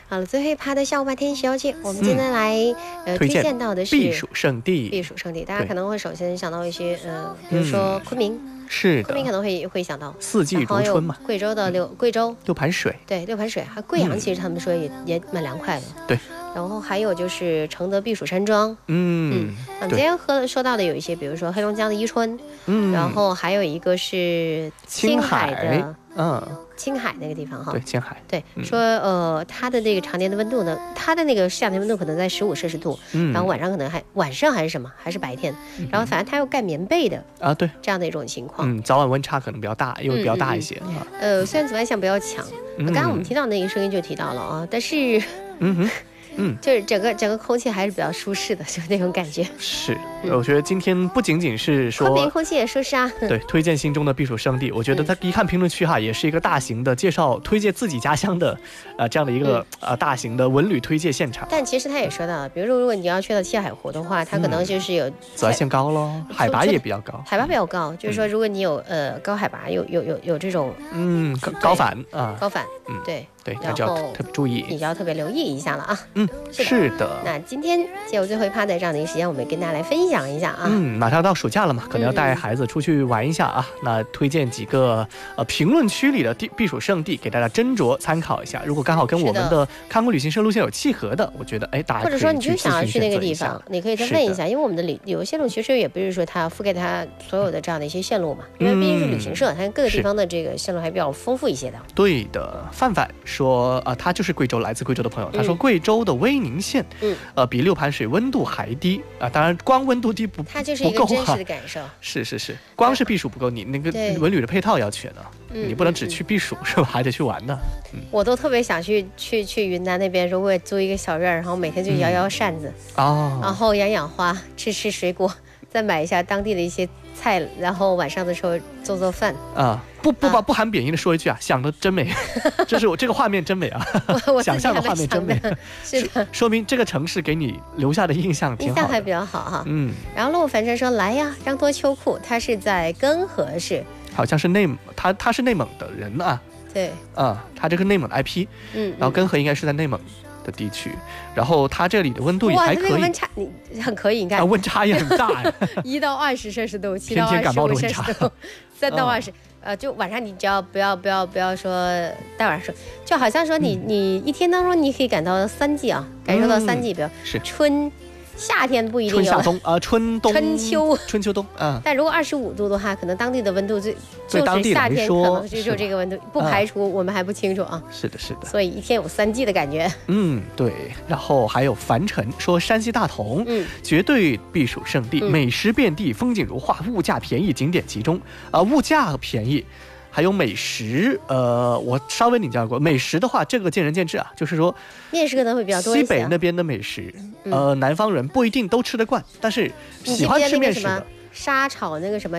好了，最后一趴的下午8天小姐，我们今天来推荐到的是避暑胜地。 避暑胜地，大家可能会首先想到一些比如说昆明。 是的， 昆明可能会想到四季如春嘛。 贵州的贵州六盘水， 对，六盘水，还贵阳其实他们说也蛮凉快的。 对， 然后还有就是承德避暑山庄。我们今天说到的有一些，比如说黑龙江的伊春，然后还有一个是青海的，青海那个地方哈， 对，青海， 对，说它的那个常年的温度呢，它的那个夏天温度可能在15摄氏度，然后晚上可能晚上还是什么，还是白天，然后反正它要盖棉被的啊，对，这样的一种情况， 早晚温差可能比较大，因为比较大一些， 虽然紫外线比较强，刚刚我们听到那个声音就提到了啊，但是就是整个空气还是比较舒适的，就是那种感觉。 是，我觉得今天不仅仅是说昆明空气也舒适啊。 对，推荐心中的避暑胜地，我觉得他一看评论区哈，也是一个大型的介绍、推荐自己家乡的这样的一个大型的文旅推荐现场。 但其实他也说到了，比如说如果你要去到七海湖的话，它可能就是有紫外线高咯，海拔也比较高， 海拔比较高，就是说如果你有高海拔有这种高反高反对。 对，那就要特别注意， 你就要特别留意一下了啊。 是的。 那今天借我最后一趴的这样的一个时间，我们跟大家来分享一下啊。 马上到暑假了嘛，可能要带孩子出去玩一下啊。那推荐几个评论区里的避暑胜地，给大家斟酌参考一下。如果刚好跟我们的看过旅行社路线有契合的，我觉得大家可以或者说你就想要去那个地方，你可以再问一下，因为我们的旅游线路其实也不是说它覆盖它所有的这样的一些线路嘛，因为毕竟是旅行社，它各个地方的这个线路还比较丰富一些的。 对的，范范说他就是来自贵州的朋友，他说贵州的威宁县，比六盘水温度还低啊，当然光温度低不够， 它就是一个真实的感受。 是，光是避暑不够，你那个文旅的配套要全呢，你不能只去避暑是吧？还得去玩呢。 我都特别想去云南那边，如果租一个小院，然后每天就摇扇子然后养花，吃水果，再买一下当地的一些菜，然后晚上的时候做饭不含贬义的说一句想的真美，这是我这个画面真美啊， 我想象的画面真美， 是的， 说明这个城市给你留下的印象挺好的， 印象还比较好哈。然后陆凡生说来呀，张多秋裤，他是在根河市， 好像是他是内蒙的人啊， 对他这个内蒙的 IP，然后根河应该是在内蒙的地区，然后它这里的温度也还可以， 温差你很可以，你看温差也很大呀 ，1到20摄氏度，7到25摄氏度，3到20，就晚上你只要不要说大晚上说，就好像说你一天当中你可以感到3季啊，感受到3季，比如是春夏天不一定有， 春夏冬春冬春秋冬但如果25度的话，可能当地的温度就是夏天可能就这个温度，不排除我们还不清楚啊。 是的， 所以一天有3季的感觉。 对。然后还有樊晨说山西大同，绝对避暑胜地，美食遍地，风景如画，物价便宜，景点集中物价便宜。还有美食，我稍微领教过。美食的话，这个见仁见智啊，就是说， 面食可能会比较多一些。 西北那边的美食，南方人不一定都吃得惯，但是喜欢吃面食的。 沙炒那个什么